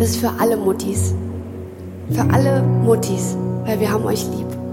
das ist für alle Muttis. Für alle Muttis, weil wir haben euch lieb.